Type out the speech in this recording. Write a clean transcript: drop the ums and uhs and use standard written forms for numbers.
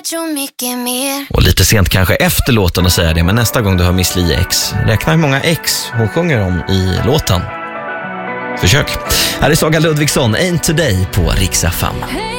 Och lite sent kanske efter låten att säga det, men nästa gång du hör Miss Li X, räkna hur många X hon sjunger om i låten. Försök. Här är Saga Ludvigsson, Ain't Today på Rix FM.